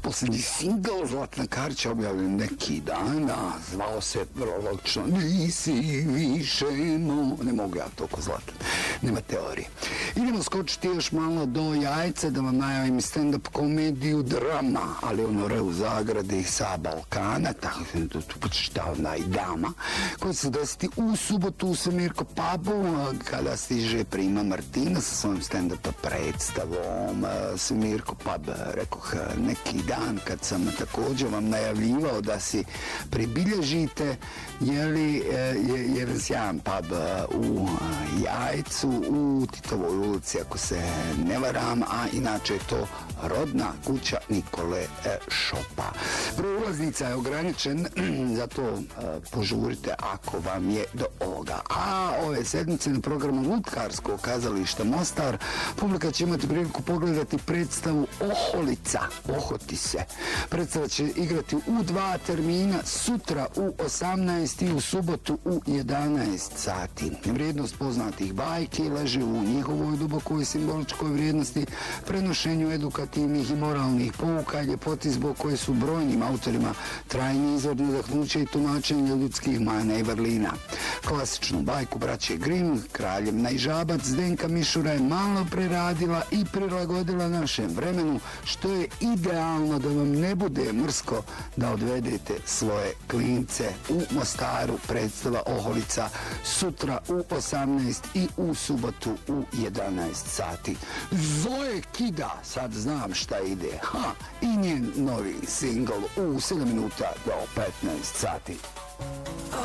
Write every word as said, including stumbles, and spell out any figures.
Posljednji singl Zlatna Karića objavljen neki dan, a zvao se vrlo logično Nisi više mo... Ne mogu ja toliko Zlatan, nema teorije. Idemo skočiti još malo do Jajce da vam najavim stand-up komediju drama, ali ono re u zagradi sa Balkana, tako šta ona i dama, koja se desiti u subotu u Svemirko pubu, kada stiže Prima Martina sa svojom stand-up predstavom. Svemirko pub, rekoh, neki dan kad sam također vam najavljivao da si pribilježite, jeli, je jedan sjajan pub u Jajcu, u Titovoj ulici, ako se ne varam, a inače je to rodna kuća Nikole Šopa. Broj ulaznica je ograničen, zato požurite ako vam je do ovoga. A ove sedmice na programu Lutkarskog kazališta Mostar publika će imati priliku pogledati predstavu Oholica, ohoti se. Predstava će igrati u dva termina, sutra u osamnaest i u subotu u jedanaest sati. Vrijednost poznatih bajki leži u njihovoj dubokoj simboličkoj vrijednosti, prenošenju edukativnih i moralnih pouka i ljepoti zbog koje su brojnim autorima trajni izvor nadahnuće i tumačenja ljudskih mana i vrlina. Klasičnu bajku braće Grimm, Kraljev Najžabac, Zdenka Mišura je malo preradila i prilagodila našem vremenu, što je idealno da vam ne bude mrsko da odvedete svoje klince u Mostaru. Predstava Oholica sutra u osamnaest i u subotu u jedanaest sati. Zoe Kida, sad znam šta ide, ha, i njen novi singl u sedam minuta do petnaest sati.